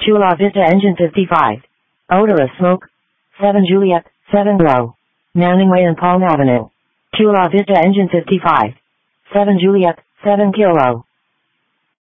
Chula Vista Engine 55. Odor of smoke. 7 Juliet, 7 Glow. Manning Way and Palm Avenue. Chula Vista Engine 55. 7 Juliet, 7 Kilo.